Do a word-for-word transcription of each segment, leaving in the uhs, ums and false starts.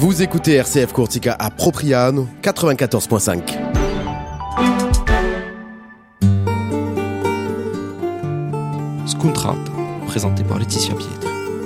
Vous écoutez R C F Cortica à Propriano, quatre-vingt-quatorze virgule cinq. Scontrata, présenté par Laetitia Pietre.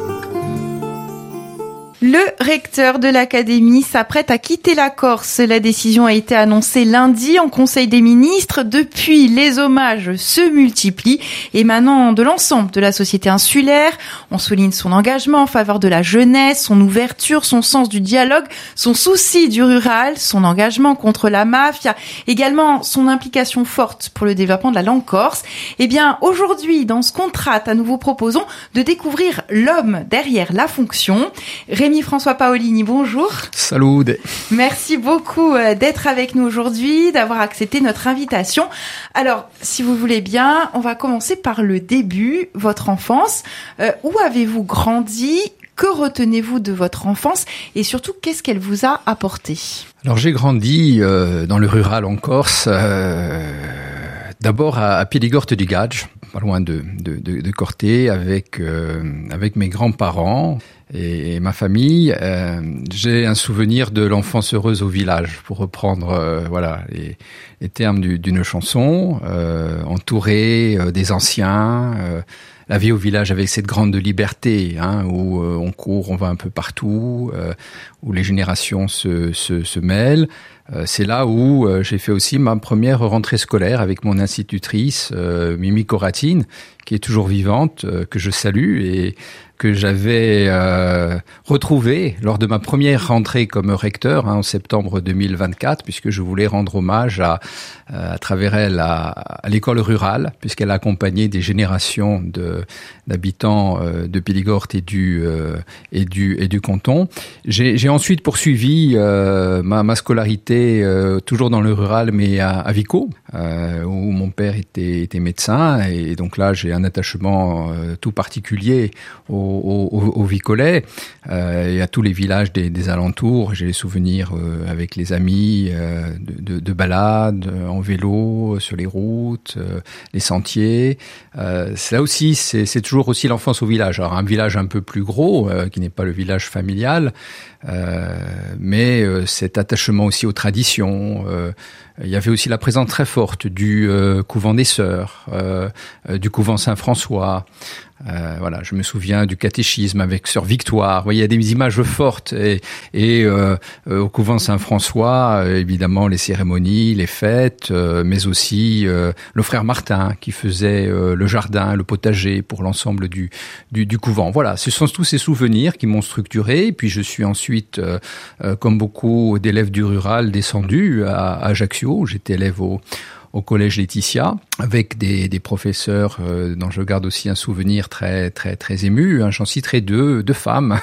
Le recteur de l'académie s'apprête à quitter la Corse. La décision a été annoncée lundi en Conseil des ministres. Depuis, les hommages se multiplient, émanant de l'ensemble de la société insulaire. On souligne son engagement en faveur de la jeunesse, son ouverture, son sens du dialogue, son souci du rural, son engagement contre la mafia, également son implication forte pour le développement de la langue corse. Eh bien, aujourd'hui, dans ce contrat, nous vous proposons de découvrir l'homme derrière la fonction. Rémi François Paolini, bonjour. Salut. Merci beaucoup d'être avec nous aujourd'hui, d'avoir accepté notre invitation. Alors, si vous voulez bien, on va commencer par le début, votre enfance. Euh, où avez-vous grandi ? Que retenez-vous de votre enfance ? Et surtout, qu'est-ce qu'elle vous a apporté ? Alors, j'ai grandi euh, dans le rural en Corse, euh, d'abord à, à Piedighorte du Gadge, pas loin de, de, de, de Corté, avec, euh, avec mes grands-parents et ma famille. Euh, j'ai un souvenir de l'enfance heureuse au village, pour reprendre euh, voilà les, les termes du, d'une chanson, euh, entouré euh, des anciens, euh, la vie au village avec cette grande liberté, hein, où euh, on court, on va un peu partout, euh, où les générations se, se, se mêlent. Euh, c'est là où euh, j'ai fait aussi ma première rentrée scolaire avec mon institutrice, euh, Mimi Coratine, qui est toujours vivante, euh, que je salue et que j'avais euh, retrouvé lors de ma première rentrée comme recteur, hein, en septembre deux mille vingt-quatre, puisque je voulais rendre hommage à, à travers elle à, à l'école rurale, puisqu'elle a accompagné des générations de, d'habitants euh, de Piedighorte et du euh, et du et du canton. J'ai, j'ai ensuite poursuivi euh, ma, ma scolarité euh, toujours dans le rural, mais à, à Vico, euh, où mon père était, était médecin, et donc là j'ai un attachement euh, tout particulier au Au, au, au Vicolais euh, et à tous les villages des, des alentours. J'ai les souvenirs euh, avec les amis euh, de, de, de balades euh, en vélo sur les routes, euh, les sentiers. Euh, c'est là aussi, c'est, c'est toujours aussi l'enfance au village. Alors un village un peu plus gros, euh, qui n'est pas le village familial, euh, mais euh, cet attachement aussi aux traditions. Euh, il y avait aussi la présence très forte du euh, couvent des Sœurs, euh, euh, du couvent Saint-François. Euh, voilà, je me souviens du catéchisme avec Sœur Victoire. Vous voyez, il y a des images fortes. Et, et euh, euh, au couvent Saint-François, euh, évidemment, les cérémonies, les fêtes, euh, mais aussi euh, le frère Martin qui faisait euh, le jardin, le potager pour l'ensemble du, du, du couvent. Voilà, ce sont tous ces souvenirs qui m'ont structuré. Et puis je suis ensuite, euh, euh, comme beaucoup d'élèves du rural, descendu à, à Ajaccio. J'étais élève au au collège Laetitia, avec des, des professeurs euh, dont je garde aussi un souvenir très très très ému. Hein. J'en citerai deux, deux femmes.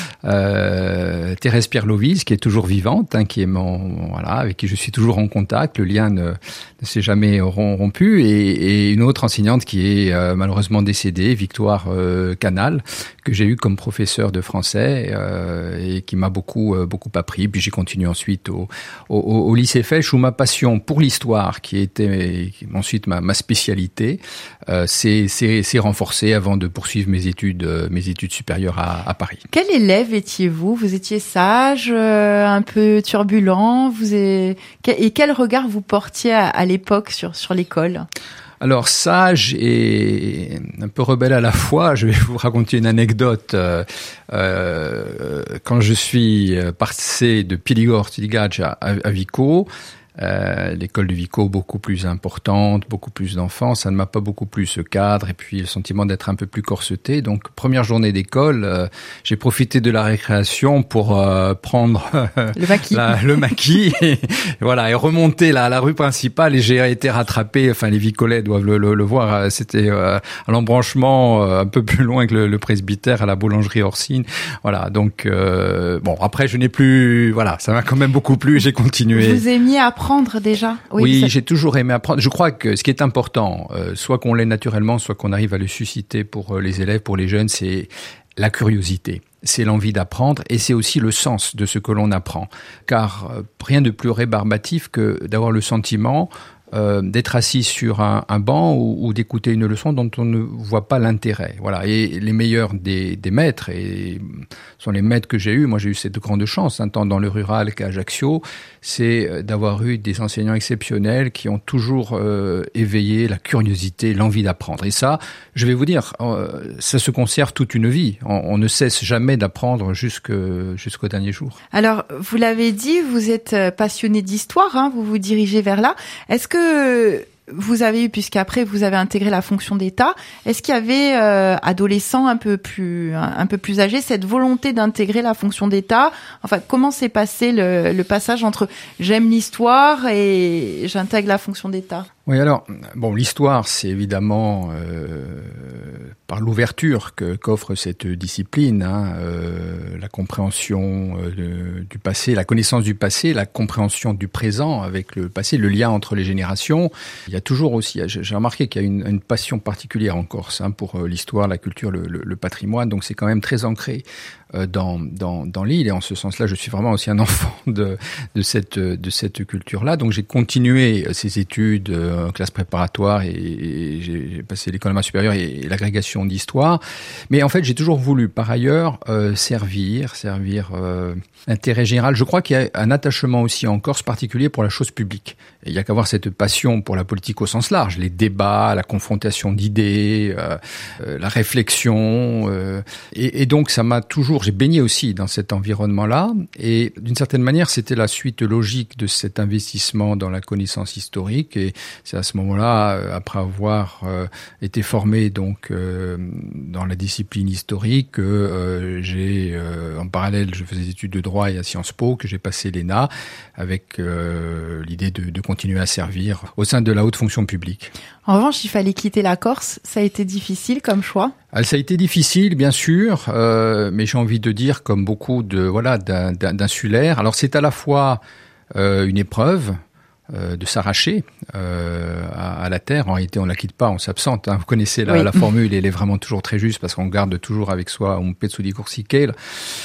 euh, Thérèse Pierre-Lovis, qui est toujours vivante, hein, qui est mon voilà, avec qui je suis toujours en contact. Le lien ne, ne s'est jamais rompu. Et, et une autre enseignante qui est euh, malheureusement décédée, Victoire euh, Canal, que j'ai eu comme professeur de français euh, et qui m'a beaucoup euh, beaucoup appris. Puis j'ai continué ensuite au, au, au lycée Fesch, où ma passion pour l'histoire, qui était ensuite ma, ma spécialité, euh, s'est, s'est, s'est renforcée avant de poursuivre mes études, euh, mes études supérieures à, à Paris. Quel élève étiez-vous ? Vous étiez sage, euh, un peu turbulent, vous est... et quel regard vous portiez à, à l'époque sur, sur l'école ? Alors, sage et un peu rebelle à la fois, je vais vous raconter une anecdote. Euh, euh, quand je suis passé de Piedighorte du Gadge à, à Vico, Euh, l'école de Vico beaucoup plus importante, beaucoup plus d'enfants, ça ne m'a pas beaucoup plu ce cadre, et puis le sentiment d'être un peu plus corseté. Donc première journée d'école, euh, j'ai profité de la récréation pour euh, prendre le maquis, la, le maquis et, voilà, et remonter là, à la rue principale, et j'ai été rattrapé, enfin les Vicolais doivent le, le, le voir, c'était euh, à l'embranchement euh, un peu plus loin que le, le presbytère, à la boulangerie Orsine. Voilà, donc euh, bon, après je n'ai plus, voilà, ça m'a quand même beaucoup plu et j'ai continué. Vous aimiez apprendre apprendre déjà. Oui, oui ça... j'ai toujours aimé apprendre. Je crois que ce qui est important, euh, soit qu'on l'ait naturellement, soit qu'on arrive à le susciter pour les élèves, pour les jeunes, c'est la curiosité. C'est l'envie d'apprendre et c'est aussi le sens de ce que l'on apprend. Car euh, rien de plus rébarbatif que d'avoir le sentiment euh, d'être assis sur un, un banc ou, ou d'écouter une leçon dont on ne voit pas l'intérêt. Voilà. Et les meilleurs des, des maîtres, et sont les maîtres que j'ai eus, moi j'ai eu cette grande chance, hein, tant dans le rural qu'à Ajaccio, c'est d'avoir eu des enseignants exceptionnels qui ont toujours euh, éveillé la curiosité, l'envie d'apprendre. Et ça, je vais vous dire, euh, ça se conserve toute une vie. On, on ne cesse jamais d'apprendre jusque, jusqu'au dernier jour. Alors, vous l'avez dit, vous êtes passionné d'histoire, hein, vous vous dirigez vers là. Est-ce que vous avez eu, puisqu'après vous avez intégré la fonction d'État, est-ce qu'il y avait, euh, adolescents un peu plus, un, un peu plus âgés, cette volonté d'intégrer la fonction d'État? Enfin, comment s'est passé le, le passage entre j'aime l'histoire et j'intègre la fonction d'État? Oui, alors, bon, l'histoire, c'est évidemment euh, par l'ouverture que qu'offre cette discipline, hein, euh, la compréhension euh, de, du passé, la connaissance du passé, la compréhension du présent avec le passé, le lien entre les générations. Il y a toujours aussi, j'ai remarqué qu'il y a une, une passion particulière en Corse, hein, pour l'histoire, la culture, le, le, le patrimoine, donc c'est quand même très ancré dans dans dans l'île, et en ce sens-là, je suis vraiment aussi un enfant de de cette de cette culture-là. Donc j'ai continué ces études euh, en classe préparatoire, et, et j'ai passé l'école normale supérieure et, et l'agrégation d'histoire. Mais en fait, j'ai toujours voulu par ailleurs euh, servir, servir euh, l'intérêt général. Je crois qu'il y a un attachement aussi en Corse particulier pour la chose publique. Et il y a qu'à avoir cette passion pour la politique au sens large, les débats, la confrontation d'idées, euh, euh, la réflexion, euh, et, et donc ça m'a toujours. J'ai baigné aussi dans cet environnement-là, et d'une certaine manière, c'était la suite logique de cet investissement dans la connaissance historique. Et c'est à ce moment-là, après avoir euh, été formé donc euh, dans la discipline historique, que euh, j'ai, euh, en parallèle, je faisais des études de droit et à Sciences Po, que j'ai passé l'E N A avec euh, l'idée de, de continuer à servir au sein de la haute fonction publique. En revanche, il fallait quitter la Corse. Ça a été difficile comme choix? Alors, ça a été difficile, bien sûr, euh, mais j'ai envie de dire, comme beaucoup de voilà d'un, d'un, d'insulaires. Alors c'est à la fois euh, une épreuve euh, de s'arracher euh, à, à la terre. En réalité, on la quitte pas, on s'absente. Hein. Vous connaissez la, oui. la formule, elle est vraiment toujours très juste parce qu'on garde toujours avec soi un pezzo di corsichella.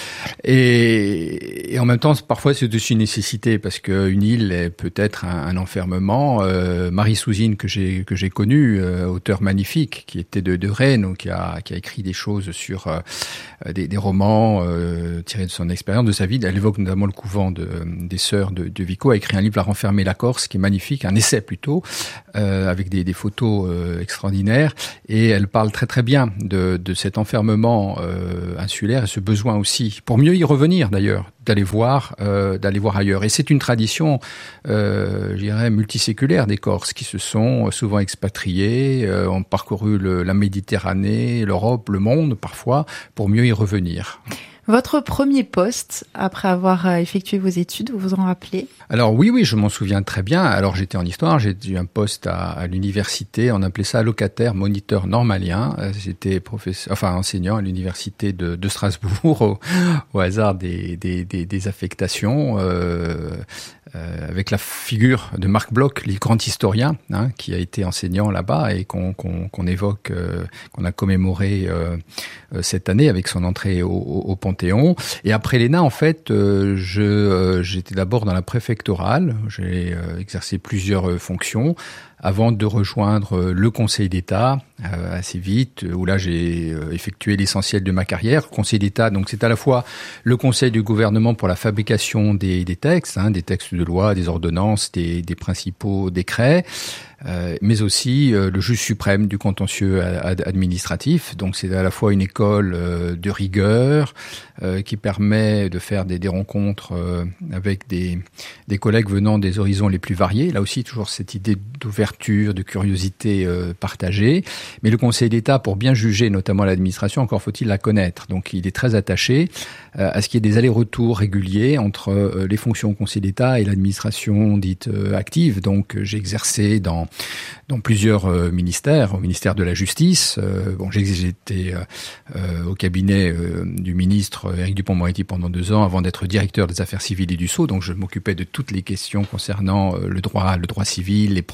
Et, et en même temps, parfois, c'est aussi une nécessité parce qu'une île est peut-être un, un enfermement. Euh, Marie Souzine, que j'ai que j'ai connue, euh, auteur magnifique, qui était de, de Rennes, ou qui a qui a écrit des choses sur euh, des, des romans euh, tirés de son expérience, de sa vie. Elle évoque notamment le couvent de, des sœurs de, de Vico. Elle a écrit un livre, La renfermer la Corse, qui est magnifique, un essai plutôt, euh, avec des, des photos euh, extraordinaires. Et elle parle très très bien de, de cet enfermement euh, insulaire et ce besoin aussi, pour mieux y revenir d'ailleurs, d'aller voir, euh, d'aller voir ailleurs. Et c'est une tradition, euh, je dirais, multiséculaire des Corses qui se sont souvent expatriés, euh, ont parcouru le, la Méditerranée, l'Europe, le monde parfois, pour mieux y revenir. Votre premier poste, après avoir effectué vos études, vous vous en rappelez? Alors oui, oui, je m'en souviens très bien. Alors j'étais en histoire, j'ai eu un poste à, à l'université, on appelait ça locataire moniteur normalien. J'étais professeur, enfin enseignant à l'université de, de Strasbourg, au, au hasard des, des, des, des affectations. Euh, Euh, avec la figure de Marc Bloch, le grand historien, hein, qui a été enseignant là-bas et qu'on, qu'on, qu'on évoque, euh, qu'on a commémoré euh, euh, cette année avec son entrée au, au, au Panthéon. Et après l'E N A, en fait, euh, je, euh, j'étais d'abord dans la préfectorale, j'ai euh, exercé plusieurs euh, fonctions avant de rejoindre le Conseil d'État euh, assez vite, où là j'ai euh, effectué l'essentiel de ma carrière. Le Conseil d'État, donc c'est à la fois le Conseil du gouvernement pour la fabrication des, des textes, hein, des textes de loi, des ordonnances, des, des principaux décrets, euh, mais aussi euh, le juge suprême du contentieux ad- administratif. Donc c'est à la fois une école euh, de rigueur euh, qui permet de faire des, des rencontres euh, avec des, des collègues venant des horizons les plus variés. Là aussi toujours cette idée d'ouverture, de curiosité euh, partagée. Mais le Conseil d'État, pour bien juger notamment l'administration, encore faut-il la connaître. Donc il est très attaché euh, à ce qu'il y ait des allers-retours réguliers entre euh, les fonctions au Conseil d'État et l'administration dite euh, active. Donc euh, j'ai exercé dans dans plusieurs euh, ministères, au ministère de la Justice. Euh, bon, j'ai été euh, euh, au cabinet euh, du ministre Éric Dupond-Moretti pendant deux ans, avant d'être directeur des affaires civiles et du Sceau. Donc je m'occupais de toutes les questions concernant euh, le droit, le droit civil, les professions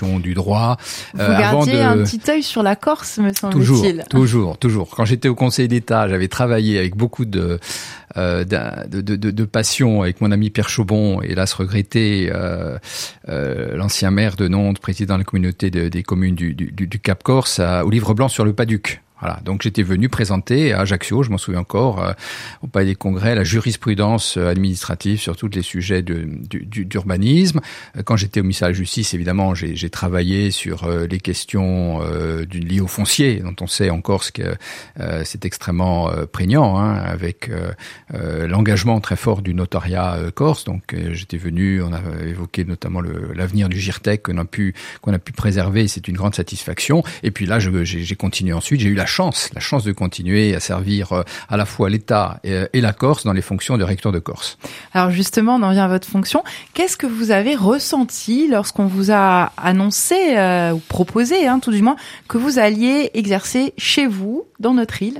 gestion du droit. Vous euh, gardiez avant de... un petit œil sur la Corse, me semble-t-il. Toujours, toujours, toujours. Quand j'étais au Conseil d'État, j'avais travaillé avec beaucoup de euh, de, de, de, de passion avec mon ami Pierre Chaubon, hélas regretté, euh, euh, l'ancien maire de Nantes, président de la communauté de, des communes du, du, du Cap Corse, à, au Livre Blanc sur le Paduc. Voilà, donc j'étais venu présenter à Ajaccio, je m'en souviens encore, euh, au Palais des Congrès, la jurisprudence administrative sur tous les sujets de, du, du, d'urbanisme. Quand j'étais au ministère de la Justice, évidemment, j'ai, j'ai travaillé sur euh, les questions euh, liées au foncier, dont on sait en Corse que euh, c'est extrêmement euh, prégnant, hein, avec euh, euh, l'engagement très fort du notariat euh, corse. Donc euh, j'étais venu, on a évoqué notamment le, l'avenir du GIRTEC qu'on a pu qu'on a pu préserver, c'est une grande satisfaction. Et puis là, je, j'ai, j'ai continué ensuite, j'ai eu la chance, la chance de continuer à servir à la fois l'État et, et la Corse dans les fonctions de recteur de Corse. Alors justement, on en vient à votre fonction. Qu'est-ce que vous avez ressenti lorsqu'on vous a annoncé, euh, ou proposé, hein, tout du moins, que vous alliez exercer chez vous, dans notre île ?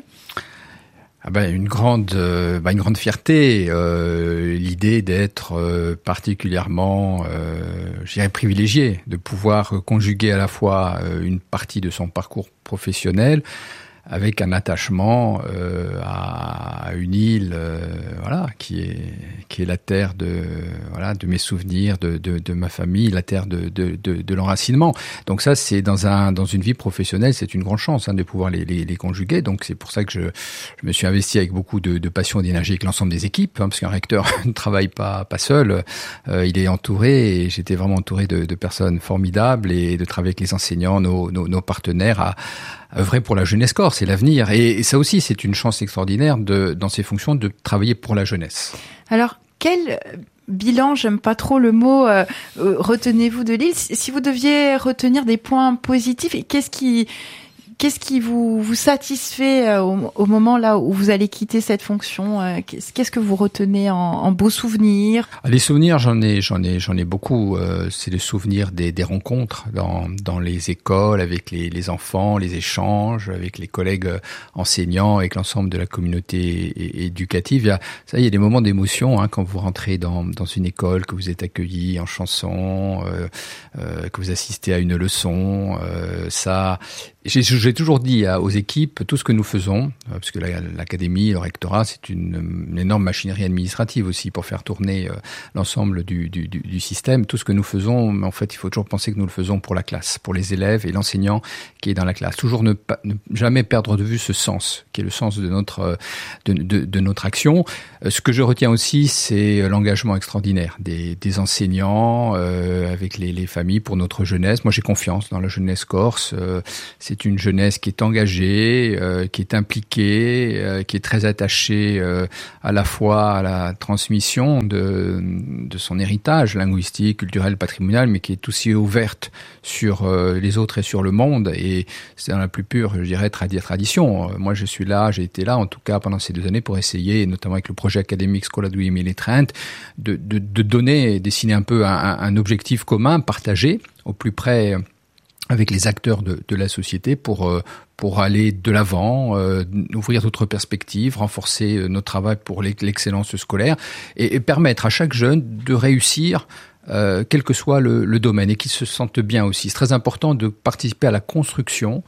Ah ben, une grande, euh, ben, une grande fierté, euh, l'idée d'être euh, particulièrement, euh, je dirais, privilégié, de pouvoir conjuguer à la fois euh, une partie de son parcours professionnel avec un attachement euh, à une île, euh, voilà, qui est qui est la terre de voilà de mes souvenirs, de de, de ma famille, la terre de de de, de l'enracinement. Donc ça, c'est dans un dans une vie professionnelle, c'est une grande chance, hein, de pouvoir les, les les conjuguer. Donc c'est pour ça que je je me suis investi avec beaucoup de, de passion et d'énergie avec l'ensemble des équipes, hein, parce qu'un recteur ne travaille pas pas seul. Euh, il est entouré, et j'étais vraiment entouré de, de personnes formidables, et de travailler avec les enseignants, nos nos, nos partenaires à œuvrer pour la jeunesse corse, c'est l'avenir. Et ça aussi, c'est une chance extraordinaire de, dans ces fonctions, de travailler pour la jeunesse. Alors, quel bilan, j'aime pas trop le mot, euh, retenez-vous de l'île ? Si vous deviez retenir des points positifs, qu'est-ce qui, qu'est-ce qui vous, vous satisfait au, au moment là où vous allez quitter cette fonction ? Qu'est-ce que vous retenez en, en beaux souvenirs ? Les souvenirs, j'en ai, j'en ai, j'en ai beaucoup. Euh, c'est le souvenir des, des rencontres dans, dans les écoles, avec les, les enfants, les échanges, avec les collègues enseignants, avec l'ensemble de la communauté éducative. Il y a, ça, il y a des moments d'émotion, hein, quand vous rentrez dans, dans une école, que vous êtes accueilli en chanson, euh, euh, que vous assistez à une leçon. Euh, ça, j'ai, j'ai toujours dit à, aux équipes, tout ce que nous faisons, euh, parce que la, l'académie, le rectorat, c'est une, une énorme machinerie administrative aussi pour faire tourner euh, l'ensemble du, du, du, du système. Tout ce que nous faisons, en fait, il faut toujours penser que nous le faisons pour la classe, pour les élèves et l'enseignant qui est dans la classe. Toujours ne, pas, ne jamais perdre de vue ce sens, qui est le sens de notre de, de, de notre action. Euh, ce que je retiens aussi, c'est l'engagement extraordinaire des, des enseignants euh, avec les, les familles pour notre jeunesse. Moi, j'ai confiance dans la jeunesse corse. Euh, c'est une jeunesse qui est engagée, euh, qui est impliquée, euh, qui est très attachée euh, à la fois à la transmission de, de son héritage linguistique, culturel, patrimonial, mais qui est aussi ouverte sur euh, les autres et sur le monde. Et c'est dans la plus pure, je dirais, tradi- tradition. Moi, je suis là, j'ai été là, en tout cas, pendant ces deux années, pour essayer, notamment avec le projet académique Scola duemila trenta, de, de, de donner, dessiner un peu un, un objectif commun, partagé, au plus près avec les acteurs de, de la société pour euh, pour aller de l'avant, euh, ouvrir d'autres perspectives, renforcer euh, notre travail pour l'excellence scolaire et, et permettre à chaque jeune de réussir, euh, quel que soit le, le domaine, et qu'il se sente bien aussi. C'est très important de participer à la construction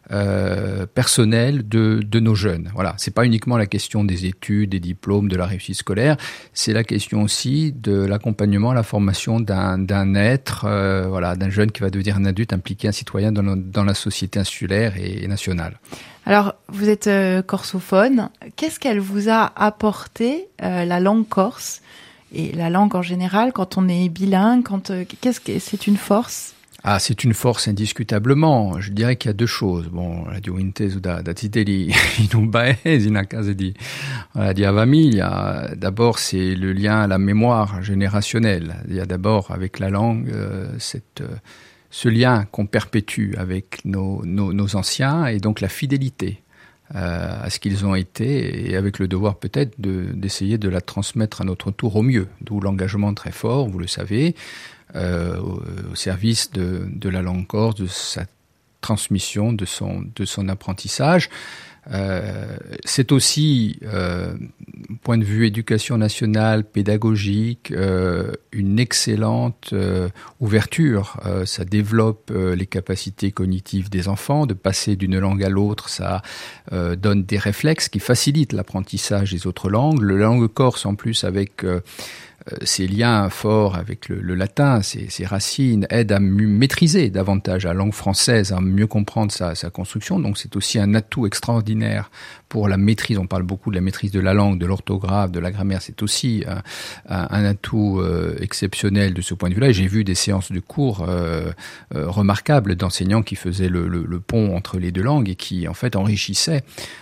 Euh, personnel de, de nos jeunes. Voilà, c'est pas uniquement la question des études, des diplômes, de la réussite scolaire, c'est la question aussi de l'accompagnement, la formation d'un, d'un être, euh, voilà, d'un jeune qui va devenir un adulte impliqué, un citoyen dans, le, dans la société insulaire et, et nationale. Alors, vous êtes euh, corsophone. Qu'est-ce qu'elle vous a apporté, euh, la langue corse et la langue en général, quand on est bilingue, quand euh, qu'est-ce que c'est une force? Ah, c'est une force indiscutablement. Je dirais qu'il y a deux choses. Bon, la diuintesu da, da titeli in un paese, in a casa di, di famiglia. D'abord, c'est le lien à la mémoire générationnelle. Il y a d'abord, avec la langue, euh, cette, euh, ce lien qu'on perpétue avec nos, nos, nos anciens, et donc la fidélité euh, à ce qu'ils ont été, et avec le devoir peut-être de, d'essayer de la transmettre à notre tour au mieux. D'où l'engagement très fort, vous le savez, Euh, au, au service de, de la langue corse, de sa transmission, de son, de son apprentissage. Euh, c'est aussi, euh, point de vue éducation nationale, pédagogique, euh, une excellente euh, ouverture. Euh, ça développe euh, les capacités cognitives des enfants. De passer d'une langue à l'autre, ça euh, donne des réflexes qui facilitent l'apprentissage des autres langues. La langue corse, en plus, avec euh, ces liens forts avec le, le latin, ces, ces racines, aident à mieux maîtriser davantage la langue française, à mieux comprendre sa, sa construction. Donc c'est aussi un atout extraordinaire pour la maîtrise. On parle beaucoup de la maîtrise de la langue, de l'orthographe, de la grammaire. C'est aussi un, un, un atout euh, exceptionnel de ce point de vue-là. Et j'ai vu des séances de cours euh, euh, remarquables d'enseignants qui faisaient le, le, le pont entre les deux langues et qui en fait enrichissaient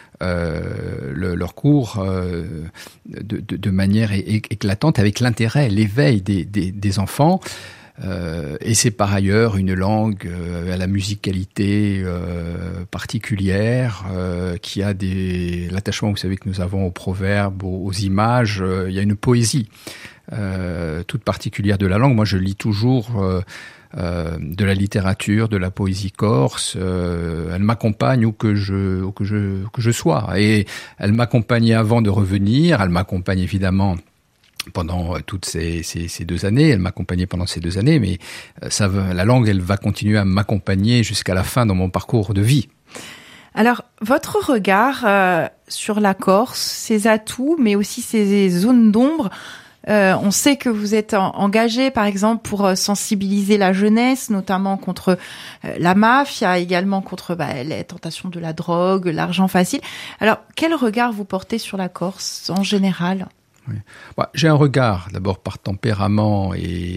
Euh, le, leur cours euh, de, de, de manière é- éclatante, avec l'intérêt, l'éveil des, des, des enfants. Euh, et c'est par ailleurs une langue euh, à la musicalité euh, particulière, euh, qui a des l'attachement, vous savez, que nous avons aux proverbes, aux, aux images. Euh, il y a une poésie euh, toute particulière de la langue. Moi, je lis toujours euh, Euh, de la littérature, de la poésie corse. Euh, elle m'accompagne où que je où que je que je sois. Et elle m'accompagnait avant de revenir. Elle m'accompagne évidemment pendant toutes ces, ces, ces deux années. Elle m'accompagnait pendant ces deux années, mais ça, la langue, elle va continuer à m'accompagner jusqu'à la fin dans mon parcours de vie. Alors, votre regard euh, sur la Corse, ses atouts, mais aussi ses zones d'ombre. Euh, on sait que vous êtes en, engagé, par exemple, pour euh, sensibiliser la jeunesse, notamment contre euh, la mafia, également contre bah, les tentations de la drogue, l'argent facile. Alors, quel regard vous portez sur la Corse en général ? Oui. Bah, j'ai un regard, d'abord par tempérament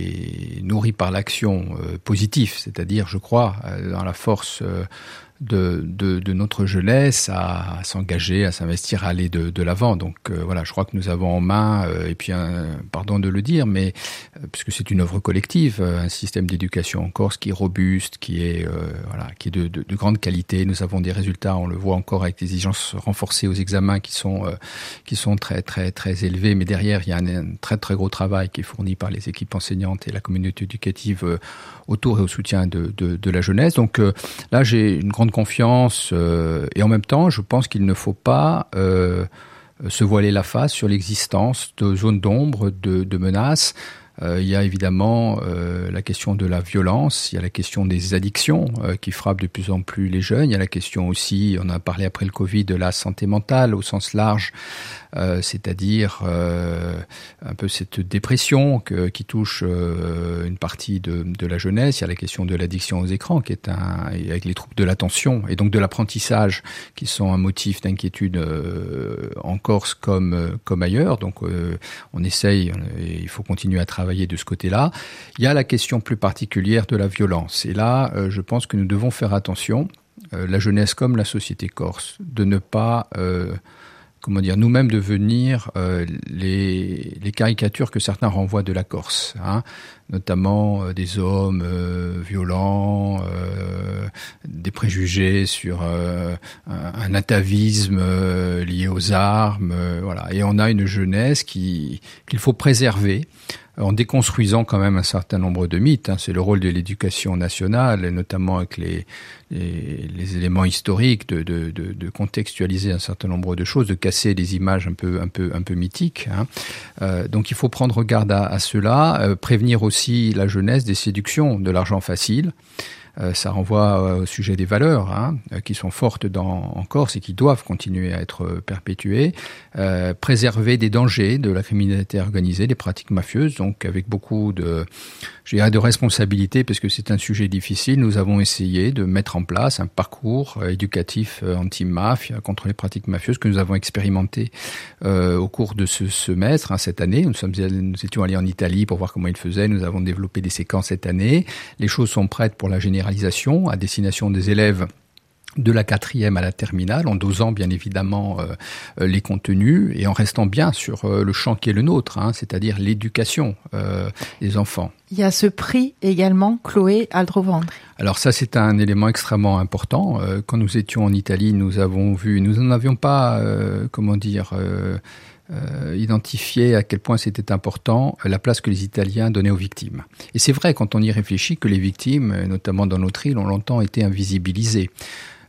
et nourri par l'action euh, positif, c'est-à-dire, je crois, euh, dans la force euh, de, de, de notre jeunesse à, à s'engager, à s'investir, à aller de, de l'avant. Donc euh, voilà, je crois que nous avons en main, euh, et puis, un, pardon de le dire, mais euh, puisque c'est une œuvre collective, euh, un système d'éducation en Corse qui est robuste, qui est euh, voilà, qui est de, de, de grande qualité. Nous avons des résultats, on le voit encore avec des exigences renforcées aux examens qui sont euh, qui sont très très très élevés. Mais derrière, il y a un, un très très gros travail qui est fourni par les équipes enseignantes et la communauté éducative euh, autour et au soutien de, de, de la jeunesse. Donc euh, là, j'ai une grande confiance euh, et en même temps, je pense qu'il ne faut pas euh, se voiler la face sur l'existence de zones d'ombre, de, de menaces. Euh, il y a évidemment euh, la question de la violence, il y a la question des addictions euh, qui frappent de plus en plus les jeunes, il y a la question aussi, on a parlé après le Covid, de la santé mentale au sens large, euh, c'est-à-dire euh, un peu cette dépression que, qui touche euh, une partie de, de la jeunesse. Il y a la question de l'addiction aux écrans qui est un, avec les troubles de l'attention et donc de l'apprentissage qui sont un motif d'inquiétude euh, en Corse comme, comme ailleurs. Donc euh, on essaye, et il faut continuer à travailler de ce côté-là. Il y a la question plus particulière de la violence. Et là, euh, je pense que nous devons faire attention, euh, la jeunesse comme la société corse, de ne pas, euh, comment dire, nous-mêmes devenir euh, les, les caricatures que certains renvoient de la Corse, hein, notamment euh, des hommes euh, violents, euh, des préjugés sur euh, un, un atavisme euh, lié aux armes, euh, voilà. Et on a une jeunesse qui qu'il faut préserver, en déconstruisant quand même un certain nombre de mythes. Hein. C'est le rôle de l'éducation nationale, et notamment avec les, les, les éléments historiques, de, de, de, de contextualiser un certain nombre de choses, de casser des images un peu, un peu, un peu mythiques. Hein. Euh, donc il faut prendre garde à, à cela, euh, prévenir aussi la jeunesse des séductions, de l'argent facile. Euh, ça renvoie au sujet des valeurs, hein, qui sont fortes dans, en Corse et qui doivent continuer à être perpétuées. Euh, préserver des dangers de la criminalité organisée, des pratiques mafieuses, donc avec beaucoup de, je dirais, de responsabilité, parce que c'est un sujet difficile. Nous avons essayé de mettre en place un parcours euh, éducatif euh, anti-mafia contre les pratiques mafieuses que nous avons expérimenté euh, au cours de ce semestre, hein, cette année. Nous sommes, nous étions allés en Italie pour voir comment ils faisaient. Nous avons développé des séquences cette année. Les choses sont prêtes pour la généralisation à destination des élèves de la quatrième à la terminale, en dosant bien évidemment euh, les contenus et en restant bien sur euh, le champ qui est le nôtre, hein, c'est-à-dire l'éducation euh, des enfants. Il y a ce prix également, Chloé Aldrovandri. Alors ça, c'est un élément extrêmement important. Euh, quand nous étions en Italie, nous avons vu, nous n'en avions pas, euh, comment dire... Euh, Euh, identifier à quel point c'était important la place que les Italiens donnaient aux victimes. Et c'est vrai, quand on y réfléchit, que les victimes, notamment dans notre île, ont longtemps été invisibilisées.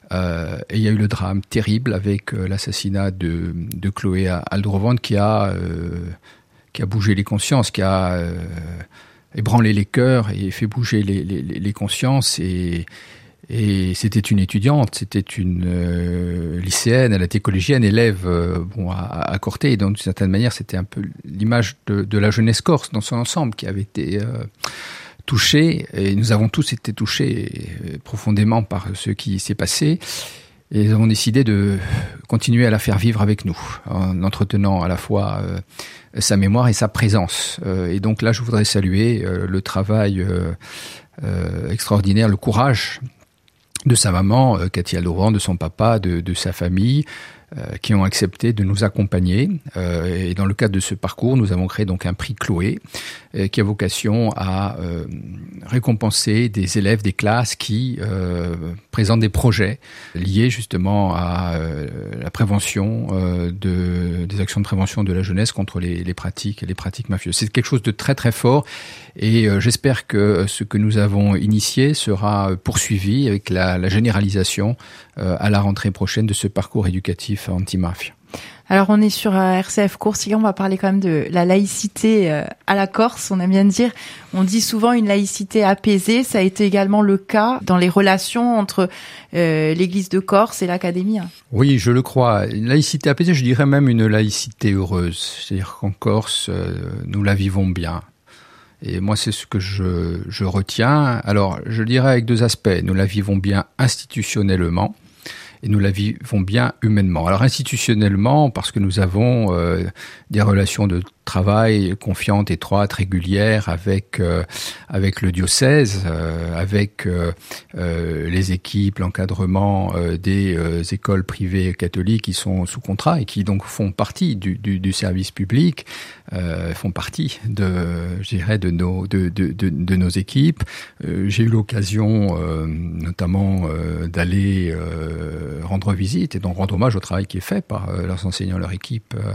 Euh, et il y a eu le drame terrible avec euh, l'assassinat de, de Chloé Aldrovand qui a, euh, qui a bougé les consciences, qui a euh, ébranlé les cœurs et fait bouger les, les, les consciences. Et, et c'était une étudiante, c'était une euh, lycéenne, elle était collégienne, élève euh, bon, à, à Corté. Et donc, d'une certaine manière, c'était un peu l'image de, de la jeunesse corse dans son ensemble qui avait été... Euh, touchés, et nous avons tous été touchés profondément par ce qui s'est passé, et nous avons décidé de continuer à la faire vivre avec nous, en entretenant à la fois euh, sa mémoire et sa présence. Euh, et donc là, je voudrais saluer euh, le travail euh, euh, extraordinaire, le courage de sa maman, euh, Cathy Aldrovand, de son papa, de, de sa famille, Euh, qui ont accepté de nous accompagner. Euh, et dans le cadre de ce parcours, nous avons créé donc un prix Chloé, euh, qui a vocation à euh, récompenser des élèves des classes qui euh, présentent des projets liés justement à euh, la prévention euh, de, des actions de prévention de la jeunesse contre les, les pratiques, les pratiques mafieuses. C'est quelque chose de très très fort, et euh, j'espère que ce que nous avons initié sera poursuivi avec la, la généralisation euh, à la rentrée prochaine de ce parcours éducatif anti-mafia. Alors on est sur R C F Coursigan, on va parler quand même de la laïcité à la Corse, on aime bien dire. On dit souvent une laïcité apaisée, ça a été également le cas dans les relations entre euh, l'église de Corse et l'académie. Oui, je le crois. Une laïcité apaisée, je dirais même une laïcité heureuse. C'est-à-dire qu'en Corse, euh, nous la vivons bien. Et moi, c'est ce que je, je retiens. Alors, je dirais avec deux aspects. Nous la vivons bien institutionnellement, et nous la vivons bien humainement. Alors institutionnellement, parce que nous avons euh, des relations de travail confiantes, étroites, régulières avec euh, avec le diocèse, euh, avec euh, euh, les équipes, l'encadrement euh, des euh, écoles privées catholiques qui sont sous contrat et qui donc font partie du, du, du service public, euh, font partie de, je dirais, de nos de de de, de nos équipes. Euh, j'ai eu l'occasion, euh, notamment, euh, d'aller euh, rendre visite et donc rendre hommage au travail qui est fait par euh, leurs enseignants, leur équipe, euh,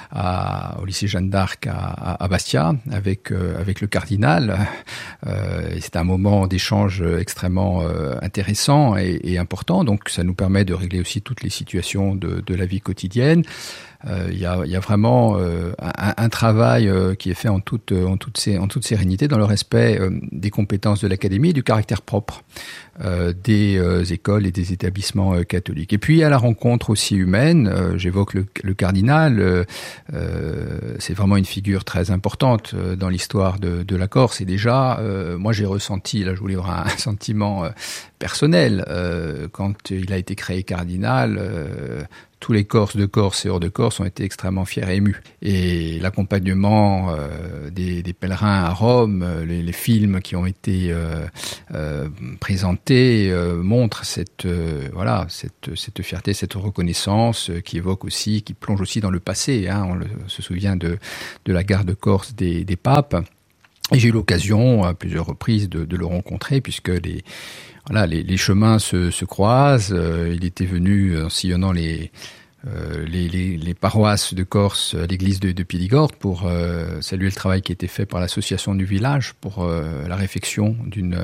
à, au lycée Jeanne d'Arc à, à Bastia avec euh, avec le cardinal. Euh, c'est un moment d'échange extrêmement euh, intéressant et, et important. Donc ça nous permet de régler aussi toutes les situations de, de la vie quotidienne. Il euh, y, a, y a vraiment euh, un, un travail euh, qui est fait en toute, en, toute sé, en toute sérénité dans le respect euh, des compétences de l'académie et du caractère propre euh, des euh, écoles et des établissements euh, catholiques. Et puis à la rencontre aussi humaine, euh, j'évoque le, le cardinal, euh, euh, c'est vraiment une figure très importante euh, dans l'histoire de, de la Corse. Et déjà, euh, moi j'ai ressenti, là je vous livre un, un sentiment euh, personnel, euh, quand il a été créé cardinal, euh, tous les Corses de Corse et hors de Corse ont été extrêmement fiers et émus. Et l'accompagnement euh, des, des pèlerins à Rome, euh, les, les films qui ont été euh, euh, présentés euh, montrent cette euh, voilà cette cette fierté, cette reconnaissance euh, qui évoque aussi, qui plonge aussi dans le passé. Hein, on le, se souvient de de la garde corse des, des papes. Et j'ai eu l'occasion à plusieurs reprises de, de le rencontrer puisque les Voilà, les, les chemins se, se croisent. Euh, il était venu en sillonnant les, euh, les, les, les paroisses de Corse à l'église de, de Piligorte pour euh, saluer le travail qui a été fait par l'association du village pour euh, la réfection d'une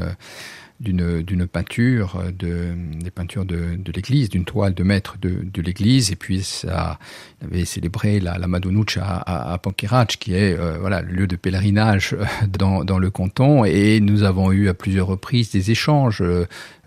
d'une d'une peinture, de, des peintures de, de l'église, d'une toile de maître de, de l'église. Et puis ça avait célébré la, la Madonnoucha à, à, à Pankirach, qui est euh, voilà le lieu de pèlerinage dans, dans le canton. Et nous avons eu à plusieurs reprises des échanges euh,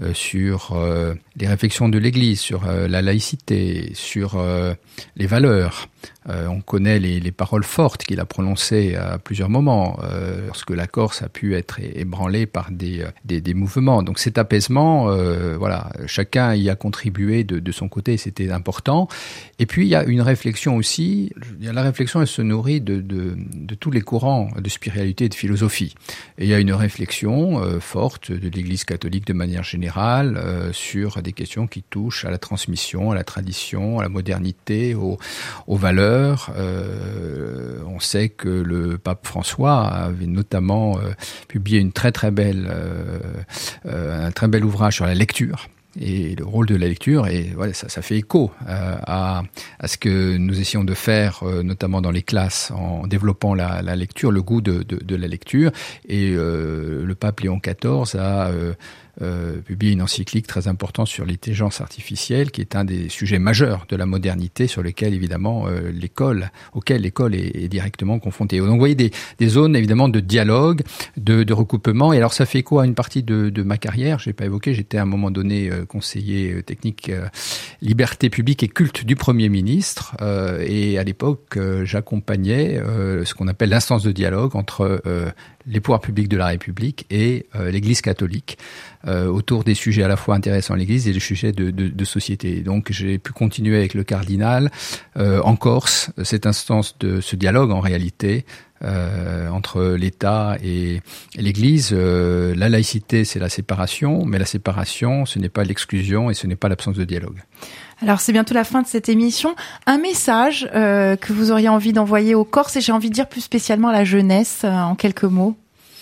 sur euh, les réflexions de l'église, sur euh, la laïcité, sur euh, les valeurs. Euh, on connaît les, les paroles fortes qu'il a prononcées à plusieurs moments, euh, lorsque la Corse a pu être ébranlée par des, des, des mouvements. Donc cet apaisement, euh, voilà, chacun y a contribué de, de son côté, c'était important. Et puis il y a une réflexion aussi, il y a la réflexion, elle se nourrit de, de, de tous les courants de spiritualité et de philosophie. Et il y a une réflexion euh, forte de l'Église catholique de manière générale euh, sur des questions qui touchent à la transmission, à la tradition, à la modernité, aux, aux valeurs. Euh, on sait que le pape François avait notamment euh, publié une très très belle, euh, euh, un très bel ouvrage sur la lecture et le rôle de la lecture. Et voilà, ça, ça fait écho euh, à, à ce que nous essayons de faire, euh, notamment dans les classes, en développant la, la lecture, le goût de, de, de la lecture. Et euh, le pape Léon quatorze a euh, euh, publié une encyclique très importante sur l'intelligence artificielle, qui est un des sujets majeurs de la modernité, sur lesquels évidemment euh, l'école, auquel l'école est, est directement confrontée. Donc vous voyez des, des zones évidemment de dialogue, de, de recoupement. Et alors ça fait écho à une partie de, de ma carrière. Je n'ai pas évoqué, j'étais à un moment donné euh, conseiller euh, technique euh, liberté publique et culte du Premier ministre. Euh, et à l'époque, euh, j'accompagnais euh, ce qu'on appelle l'instance de dialogue entre euh, les pouvoirs publics de la République et euh, l'Église catholique euh, autour des sujets à la fois intéressants à l'Église et des sujets de, de, de société. Donc j'ai pu continuer avec le cardinal euh, en Corse, cette instance de ce dialogue en réalité euh, entre l'État et, et l'Église. Euh, la laïcité, c'est la séparation, mais la séparation, ce n'est pas l'exclusion et ce n'est pas l'absence de dialogue. Alors c'est bientôt la fin de cette émission. Un message euh, que vous auriez envie d'envoyer aux Corses, et j'ai envie de dire plus spécialement à la jeunesse, euh, en quelques mots.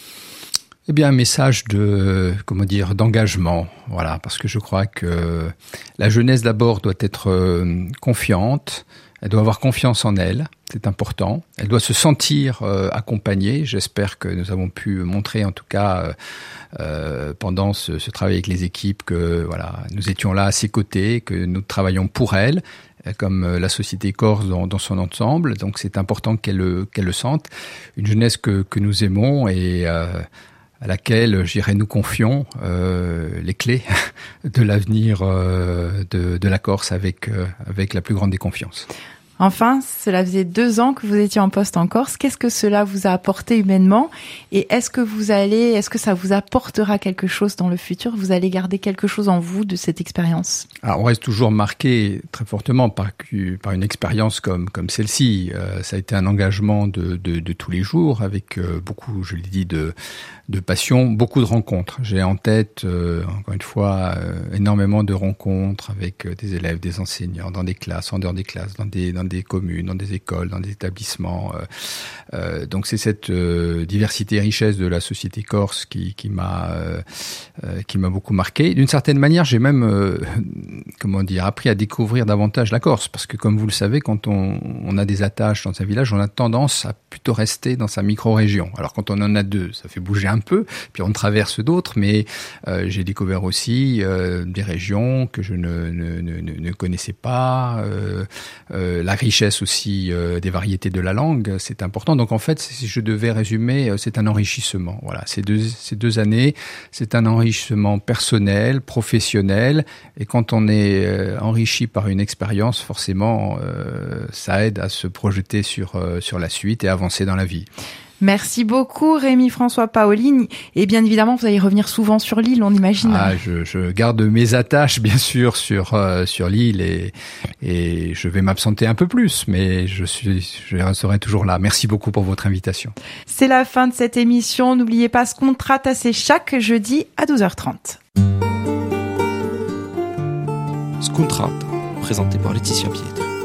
Eh bien, un message de, comment dire, d'engagement. Voilà, parce que je crois que la jeunesse d'abord doit être euh, confiante. Elle doit avoir confiance en elle, c'est important. Elle doit se sentir euh, accompagnée. J'espère que nous avons pu montrer, en tout cas, euh, euh, pendant ce, ce travail avec les équipes, que voilà, nous étions là à ses côtés, que nous travaillons pour elle, comme la société corse dans, dans son ensemble. Donc, c'est important qu'elle, qu'elle le sente. Une jeunesse que, que nous aimons et euh, à laquelle, je dirais, nous confions euh, les clés de l'avenir euh, de, de la Corse avec, euh, avec la plus grande des confiances. Enfin, cela faisait deux ans que vous étiez en poste en Corse. Qu'est-ce que cela vous a apporté humainement? Et est-ce que vous allez, est-ce que ça vous apportera quelque chose dans le futur? Vous allez garder quelque chose en vous de cette expérience? Alors, on reste toujours marqué très fortement par, par une expérience comme, comme celle-ci. Euh, ça a été un engagement de, de, de tous les jours avec euh, beaucoup, je l'ai dit, de, de passion, beaucoup de rencontres. J'ai en tête, euh, encore une fois, euh, énormément de rencontres avec euh, des élèves, des enseignants, dans des classes, en dehors des classes, dans des, dans des communes, dans des écoles, dans des établissements. Euh, euh, donc c'est cette euh, diversité et richesse de la société corse qui, qui m'a euh, euh, qui m'a beaucoup marqué. D'une certaine manière, j'ai même euh, comment dire appris à découvrir davantage la Corse, parce que comme vous le savez, quand on, on a des attaches dans un village, on a tendance à plutôt rester dans sa micro-région. Alors quand on en a deux, ça fait bouger un peu, puis on traverse d'autres, mais euh, j'ai découvert aussi euh, des régions que je ne, ne, ne, ne connaissais pas, euh, euh, la richesse aussi euh, des variétés de la langue, c'est important. Donc en fait, si je devais résumer, c'est un enrichissement. Voilà, ces deux, ces deux années, c'est un enrichissement personnel, professionnel, et quand on est euh, enrichi par une expérience, forcément, euh, ça aide à se projeter sur, euh, sur la suite et avancer dans la vie. Merci beaucoup Rémi-François Paolini, et bien évidemment vous allez revenir souvent sur l'île, on imagine. Ah, je, je garde mes attaches bien sûr sur euh, sur l'île et et je vais m'absenter un peu plus, mais je suis je serai toujours là. Merci beaucoup pour votre invitation. C'est la fin de cette émission. N'oubliez pas Scontrata, c'est chaque jeudi à douze heures trente. Scontrata, présenté par Laetitia Pietri.